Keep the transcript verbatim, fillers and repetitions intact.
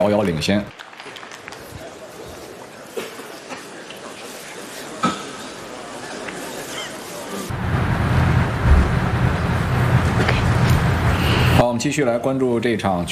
遥遥领先。好，我们继续来关注这场。